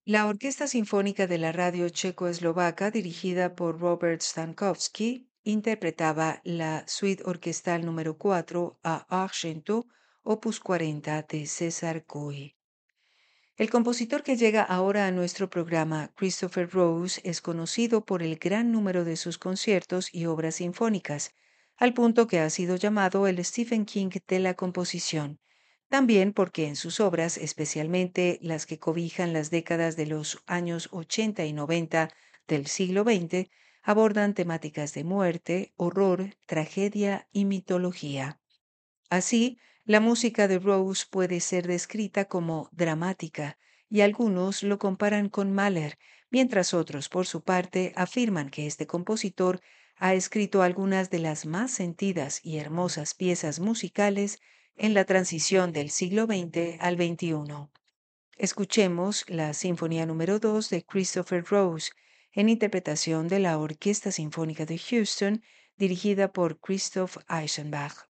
La Orquesta Sinfónica de la Radio Checoslovaca, dirigida por Robert Stankowski, interpretaba la Suite Orquestal número 4 a Argento, opus 40 de César Coe. El compositor que llega ahora a nuestro programa, Christopher Rose, es conocido por el gran número de sus conciertos y obras sinfónicas, al punto que ha sido llamado el Stephen King de la composición. También porque en sus obras, especialmente las que cobijan las décadas de los años 80 y 90 del siglo XX, abordan temáticas de muerte, horror, tragedia y mitología. Así, la música de Rose puede ser descrita como dramática, y algunos lo comparan con Mahler, mientras otros, por su parte, afirman que este compositor ha escrito algunas de las más sentidas y hermosas piezas musicales en la transición del siglo XX al XXI. Escuchemos la Sinfonía número 2 de Christopher Rose, en interpretación de la Orquesta Sinfónica de Houston, dirigida por Christoph Eichenbach.